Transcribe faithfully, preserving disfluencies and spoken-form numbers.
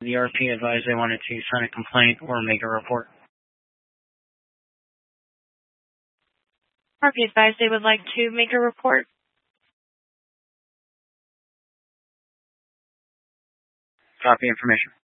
The R P advised they wanted to sign a complaint or make a report. R P advised they would like to make a report. Copy information.